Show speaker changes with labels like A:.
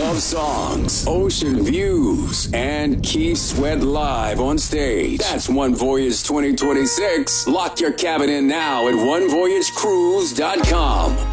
A: love songs, ocean views, and Keith Sweat live on stage. That's One Voyage 2026. Lock your cabin in now at onevoyagecruise.com.